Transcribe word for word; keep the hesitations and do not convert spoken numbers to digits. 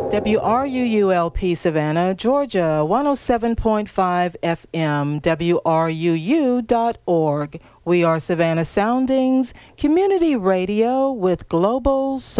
W R U U L P Savannah, Georgia, one oh seven point five F M, W R U U dot org. We are Savannah Soundings, community radio with global